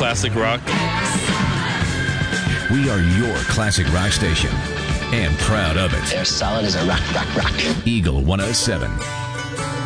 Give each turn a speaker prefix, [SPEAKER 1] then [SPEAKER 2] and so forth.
[SPEAKER 1] classic rock.
[SPEAKER 2] We are your classic rock station and proud of it.
[SPEAKER 3] They're solid as a rock.
[SPEAKER 2] Eagle 107.